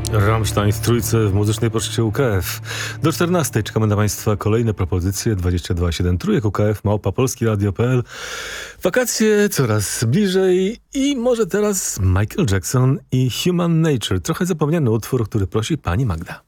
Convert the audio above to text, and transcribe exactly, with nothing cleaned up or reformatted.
Rammstein w trójce w muzycznej poczcie U K F. Do czternastej czekamy na Państwa kolejne propozycje. dwadzieścia dwa siedem trójek U K F, małpa polski radio kropka p l. Wakacje coraz bliżej i może teraz Michael Jackson i Human Nature. Trochę zapomniany utwór, który prosi pani Magda.